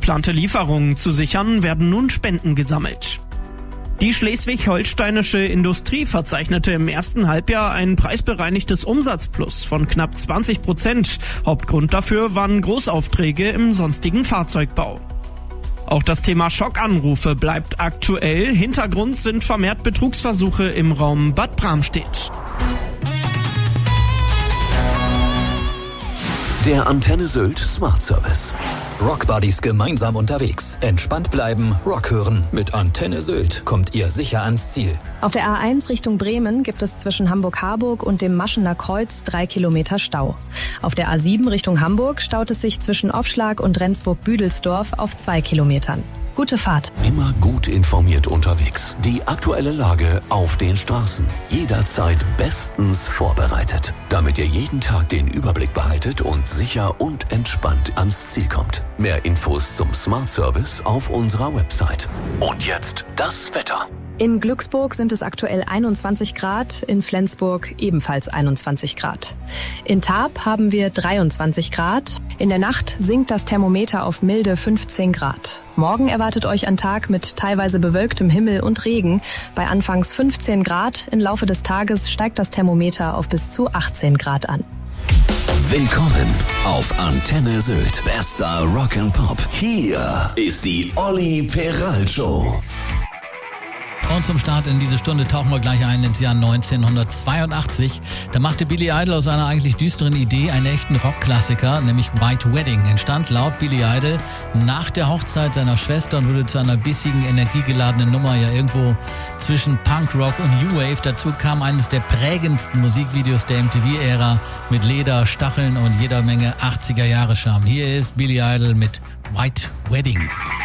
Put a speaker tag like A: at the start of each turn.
A: geplante Lieferungen zu sichern, werden nun Spenden gesammelt. Die schleswig-holsteinische Industrie verzeichnete im ersten Halbjahr ein preisbereinigtes Umsatzplus von knapp 20%. Hauptgrund dafür waren Großaufträge im sonstigen Fahrzeugbau. Auch das Thema Schockanrufe bleibt aktuell. Hintergrund sind vermehrt Betrugsversuche im Raum Bad Bramstedt.
B: Der Antenne Sylt Smart Service. Rockbuddies gemeinsam unterwegs. Entspannt bleiben, Rock hören. Mit Antenne Sylt kommt ihr sicher ans Ziel.
C: Auf der A1 Richtung Bremen gibt es zwischen Hamburg-Harburg und dem Maschener Kreuz 3 Kilometer Stau. Auf der A7 Richtung Hamburg staut es sich zwischen Offschlag und Rendsburg-Büdelsdorf auf 2 Kilometern. Gute Fahrt.
B: Immer gut informiert unterwegs. Die aktuelle Lage auf den Straßen. Jederzeit bestens vorbereitet. Damit ihr jeden Tag den Überblick behaltet und sicher und entspannt ans Ziel kommt. Mehr Infos zum Smart Service auf unserer Website. Und jetzt das Wetter.
C: In Glücksburg sind es aktuell 21 Grad, in Flensburg ebenfalls 21 Grad. In Tarp haben wir 23 Grad. In der Nacht sinkt das Thermometer auf milde 15 Grad. Morgen erwartet euch ein Tag mit teilweise bewölktem Himmel und Regen. Bei anfangs 15 Grad, im Laufe des Tages steigt das Thermometer auf bis zu 18 Grad an.
B: Willkommen auf Antenne Sylt. Bester Rock and Pop. Hier ist die Olli Peral Show.
D: Und zum Start in diese Stunde tauchen wir gleich ein ins Jahr 1982. Da machte Billy Idol aus einer eigentlich düsteren Idee einen echten Rockklassiker, nämlich White Wedding. Entstand laut Billy Idol nach der Hochzeit seiner Schwester und wurde zu einer bissigen, energiegeladenen Nummer, ja irgendwo zwischen Punkrock und New Wave. Dazu kam eines der prägendsten Musikvideos der MTV-Ära mit Leder, Stacheln und jeder Menge 80er-Jahre-Charme. Hier ist Billy Idol mit White Wedding.